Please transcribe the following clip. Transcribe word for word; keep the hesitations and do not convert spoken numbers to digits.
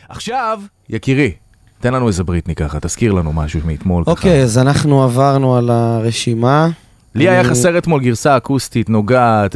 עכשיו, יקירי, תן לנו איזה בריטני ככה, תזכיר לנו משהו מאתמול. אוקיי, אז אנחנו עברנו על הרשימה. לי היה חסר אתמול גרסה אקוסטית, נוגעת,